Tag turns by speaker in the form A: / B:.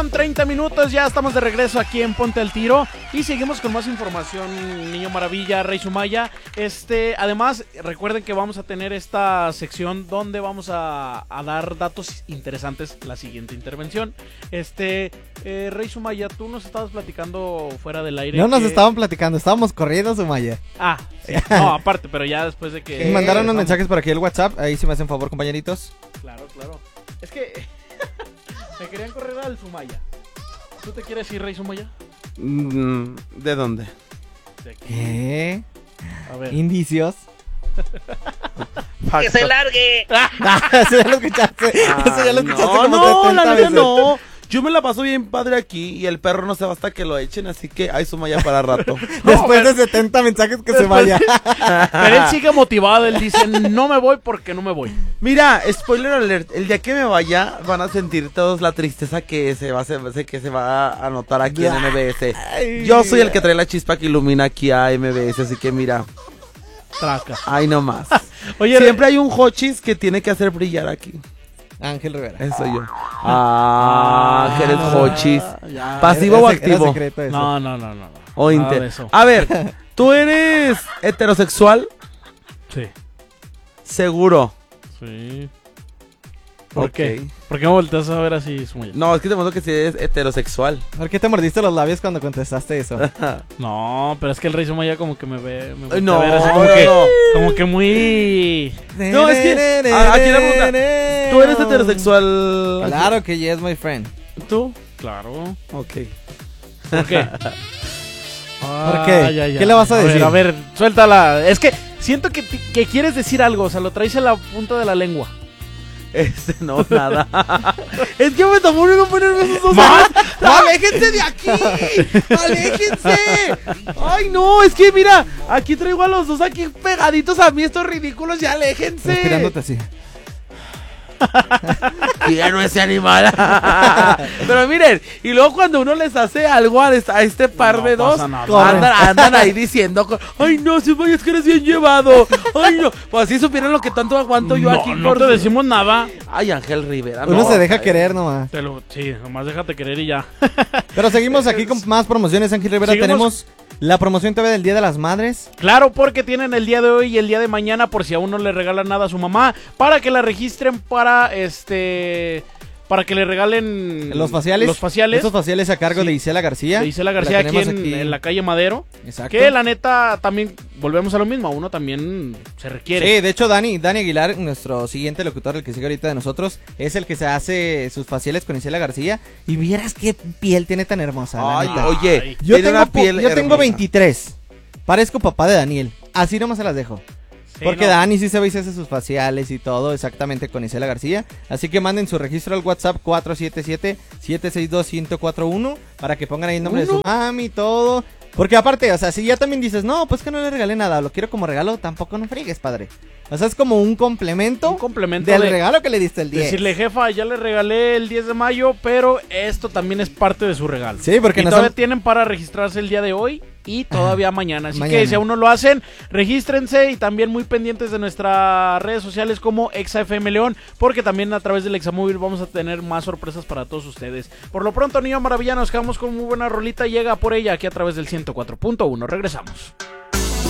A: 30 minutos, ya estamos de regreso aquí en Ponte al Tiro y seguimos con más información, Niño Maravilla, Rey Sumaya. Además, recuerden que vamos a tener esta sección donde vamos a dar datos interesantes la siguiente intervención. Rey Sumaya, tú nos estabas platicando fuera del aire.
B: No nos estaban platicando, estábamos corriendo, Sumaya.
A: Sí. No, aparte, pero ya después de que...
B: Mandaron unos mensajes por aquí el WhatsApp, ahí si me hacen favor, compañeritos.
A: Claro. Es que... me querían correr al Sumaya. ¿Tú te quieres ir, Rey Sumaya?
C: ¿De dónde?
A: De aquí.
B: ¿Qué?
A: A ver.
B: Indicios.
D: ¡Que se largue!
B: Eso ya lo escuchaste. Eso ya lo escuchaste como
C: No,
B: 70
C: la neta
B: veces.
C: no. Yo me la paso bien padre aquí y el perro no se va hasta que lo echen, así que hay Sumaya para rato.
B: Después de 70 mensajes que se vaya.
A: Pero él sigue motivado, él dice, no me voy porque no me voy.
C: Mira, spoiler alert, el día que me vaya van a sentir todos la tristeza que se va a notar aquí en MBS. Yo soy el que trae la chispa que ilumina aquí a MBS, así que mira,
A: Traca.
C: ay no más.
A: Oye,
C: Siempre hay un hochis que tiene que hacer brillar aquí.
B: Ángel Rivera.
C: Eso soy yo. Que eres hochis.
A: ya.
C: ¿Pasivo o
B: Era
C: activo?
B: secreto eso.
A: No.
C: O
A: Nada
C: inter.
A: de eso.
C: A ver, ¿tú eres heterosexual?
A: Sí.
C: Seguro.
A: Sí. ¿Por
C: Ok.
A: qué? ¿Por qué me volteas a ver así, Sumaya?
C: No, es que te muestro que sí eres heterosexual.
B: ¿Por qué te mordiste los labios cuando contestaste eso?
A: No, pero es que el Rey Sumaya como que me ve... Me voltea
C: No,
A: a ver así como que muy...
C: No, es que aquí la pregunta, ¿tú eres heterosexual?
B: Claro que yes, my friend.
C: ¿Tú?
A: Claro.
C: Ok.
A: ¿Por qué?
B: ¿Por qué? ¿Qué le vas a decir?
A: A ver, suéltala. Es que siento que quieres decir algo, o sea, lo traes a la punta de la lengua.
C: No, nada. Es que me tomó no ponerme esos dos.
A: ¿Más?
C: ¡Aléjense de aquí! ¡Aléjense! Ay, no, es que mira, aquí traigo a los dos aquí pegaditos a mí, estos ridículos, y aléjense.
B: Respirándote así.
C: Quiero ese animal. Pero miren, y luego cuando uno les hace algo a este par
A: No
C: de dos,
A: pasa nada.
C: andan ahí diciendo, ay no, si vayas que eres bien llevado. Ay no, pues así supieran lo que tanto aguanto yo aquí.
A: No te decimos nada.
C: Ay, Ángel Rivera.
B: Uno
C: no,
B: se deja
C: ay.
B: querer nomás.
A: Sí, nomás déjate querer y ya.
B: Pero seguimos aquí con más promociones, Ángel Rivera.
A: Seguimos.
B: Tenemos la promoción TV del Día de las Madres.
A: Claro, porque tienen el día de hoy y el día de mañana por si aún no le regalan nada a su mamá, para que la registren para que le regalen
B: Los faciales. Estos faciales a cargo
A: Sí.
B: de Isela García.
A: de Isela García
B: La
A: aquí
B: tenemos
A: en la calle Madero.
B: Exacto.
A: Que la neta también volvemos a lo mismo, a uno también se requiere.
B: Sí, de hecho Dani Aguilar, nuestro siguiente locutor, el que sigue ahorita de nosotros, es el que se hace sus faciales con Isela García. Y vieras qué piel tiene tan hermosa. la
C: Ay,
B: neta.
C: oye,
B: Yo
C: tiene una piel
B: tengo
C: hermosa.
B: 23. Parezco papá de Daniel. Así nomás se las dejo.
A: Sí,
B: Porque
A: no.
B: Dani sí se ve y se hace sus faciales y todo exactamente con Isela García. Así que manden su registro al WhatsApp 477-762-1041 para que pongan ahí el nombre de su mami y todo. Porque aparte, o sea, si ya también dices, no, pues que no le regalé nada, lo quiero como regalo, tampoco no friegues, padre. O sea, es como un complemento,
A: Un complemento
B: del
A: de
B: regalo que le diste el 10.
A: decirle, jefa, ya le regalé el 10 de mayo, pero esto también es parte de su regalo.
B: Sí, porque
A: y todavía tienen para registrarse el día de hoy y todavía mañana. Así
B: mañana.
A: que si aún no lo hacen, regístrense y también muy pendientes de nuestras redes sociales como ExaFM León, porque también a través del Examóvil vamos a tener más sorpresas para todos ustedes. Por lo pronto, Niño Maravilla, nos quedamos con muy buena rolita. Llega por ella aquí a través del 104.1. Regresamos.